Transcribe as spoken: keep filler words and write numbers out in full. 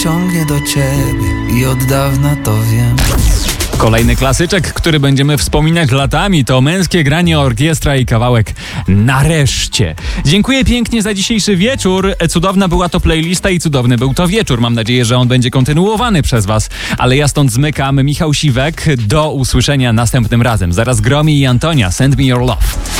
ciągnie do ciebie i od dawna to wiem. Kolejny klasyczek, który będziemy wspominać latami, to Męskie granie, orkiestra i kawałek Nareszcie. Dziękuję pięknie za dzisiejszy wieczór. Cudowna była to playlista i cudowny był to wieczór. Mam nadzieję, że on będzie kontynuowany przez was. Ale ja stąd zmykam. Michał Siwek. Do usłyszenia następnym razem. Zaraz Gromi i Antonia. Send me your love.